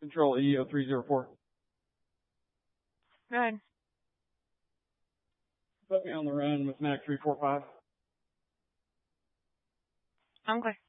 Control EO304. Go ahead. Put me on the run with MAC 345. I'm clear.